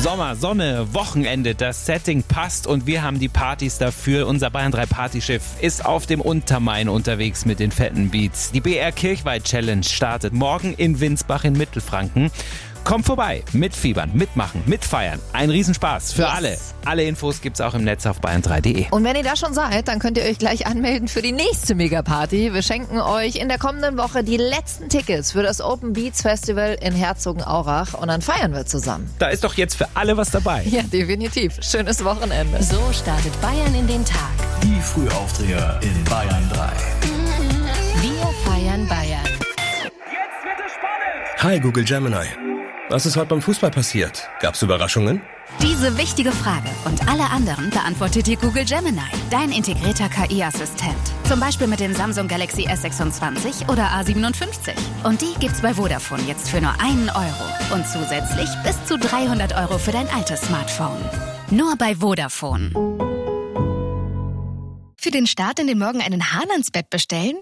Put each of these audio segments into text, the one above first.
Sommer, Sonne, Wochenende, das Setting passt und wir haben die Partys dafür. Unser Bayern 3 Partyschiff ist auf dem Untermain unterwegs mit den fetten Beats. Die BR Kirchweih Challenge startet morgen in Winsbach in Mittelfranken. Kommt vorbei, mitfiebern, mitmachen, mitfeiern. Ein Riesenspaß für alle. Alle Infos gibt's auch im Netz auf bayern3.de. Und wenn ihr da schon seid, dann könnt ihr euch gleich anmelden für die nächste Megaparty. Wir schenken euch in der kommenden Woche die letzten Tickets für das Open Beats Festival in Herzogenaurach und dann feiern wir zusammen. Da ist doch jetzt für alle was dabei. Ja, definitiv. Schönes Wochenende. So startet Bayern in den Tag. Die Frühaufdreher in Bayern 3. Wir feiern Bayern. Jetzt wird es spannend! Hi Google Gemini. Was ist heute beim Fußball passiert? Gab's Überraschungen? Diese wichtige Frage und alle anderen beantwortet dir Google Gemini, dein integrierter KI-Assistent. Zum Beispiel mit den Samsung Galaxy S26 oder A57. Und die gibt's bei Vodafone jetzt für nur 1 Euro. Und zusätzlich bis zu 300 Euro für dein altes Smartphone. Nur bei Vodafone. Für den Start in den Morgen einen Hahn ans Bett bestellen?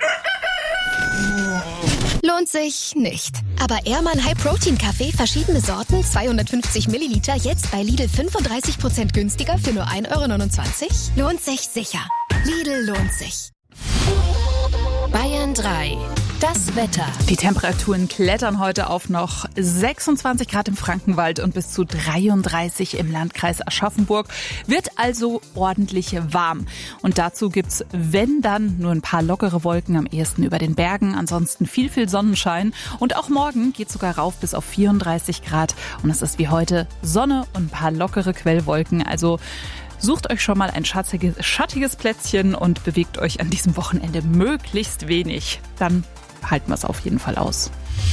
Lohnt sich nicht. Aber Ehrmann High Protein Kaffee, verschiedene Sorten, 250 Milliliter, jetzt bei Lidl 35% günstiger für nur 1,29 Euro? Lohnt sich sicher. Lidl lohnt sich. Bayern 3. Das Wetter. Die Temperaturen klettern heute auf noch 26 Grad im Frankenwald und bis zu 33 im Landkreis Aschaffenburg. Wird also ordentlich warm. Und dazu gibt's, wenn dann, nur ein paar lockere Wolken, am ehesten über den Bergen. Ansonsten viel Sonnenschein. Und auch morgen geht sogar rauf bis auf 34 Grad. Und es ist wie heute Sonne und ein paar lockere Quellwolken. Also sucht euch schon mal ein schattiges Plätzchen und bewegt euch an diesem Wochenende möglichst wenig. Dann halten wir es auf jeden Fall aus.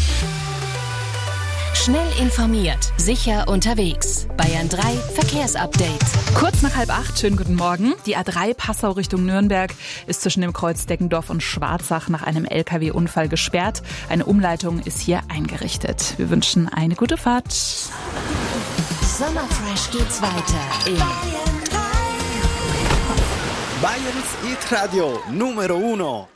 Schnell informiert, sicher unterwegs. Bayern 3 Verkehrsupdate. Kurz nach 7:30, schönen guten Morgen. Die A3 Passau Richtung Nürnberg ist zwischen dem Kreuz Deggendorf und Schwarzach nach einem LKW-Unfall gesperrt. Eine Umleitung ist hier eingerichtet. Wir wünschen eine gute Fahrt. Sommerfresh geht's weiter in Bayerns Hit Radio Numero 1.